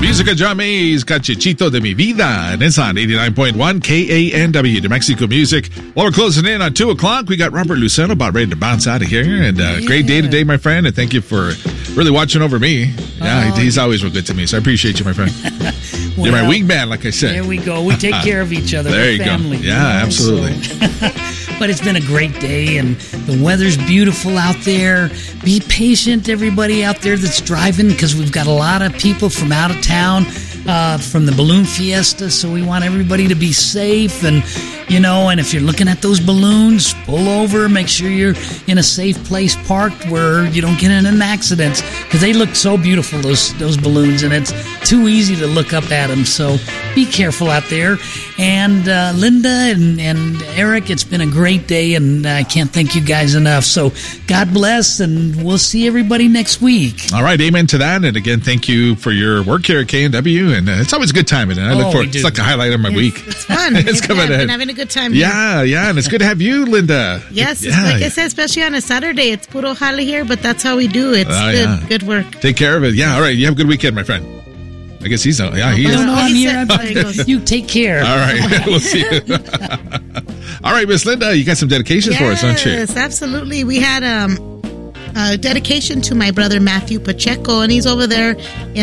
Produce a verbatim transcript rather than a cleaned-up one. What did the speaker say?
Music of John Mays, Cachechito de mi vida, and it's on eighty-nine point one K A N W, New Mexico Music. Well, we're closing in on two o'clock. We got Robert Luceno about ready to bounce out of here. And uh, yeah. Great day today, my friend. And thank you for really watching over me. Yeah, oh, he's always real good to me, so I appreciate you, my friend. Well, you're my wingman, like I said. There we go. We take care of each other. There We're you family, go. Yeah, you know, absolutely. So. But it's been a great day, and the weather's beautiful out there. Be patient, everybody out there that's driving, because we've got a lot of people from out of town, uh, from the balloon fiesta, so we want everybody to be safe. And, you know, and if you're looking at those balloons, pull over, make sure you're in a safe place parked where you don't get in an accident, because they look so beautiful, those those balloons, and it's too easy to look up at them. So be careful out there. And uh, Linda and, and Eric, it's been a great day, and I can't thank you guys enough. So God bless, and we'll see everybody next week. All right, amen to that. And again, thank you for your work here at K N W. And uh, it's always a good time, and I look oh, forward. It's like a highlight of my it's, week. It's fun. it's it's coming I've ahead. been having a good time here. Yeah, yeah, and it's good to have you, Linda. Yes, yeah. Like I said, especially on a Saturday, it's puro jale here, but that's how we do it. It's uh, good, yeah. good work. Take care of it. Yeah, all right. You have a good weekend, my friend. I guess he's out. Yeah, he's no, no, I'm here. I'm, you take care. All right. We'll see you. All right, Miss Linda, you got some dedications yes, for us, don't you? Yes, absolutely. We had um, a dedication to my brother Matthew Pacheco, and he's over there in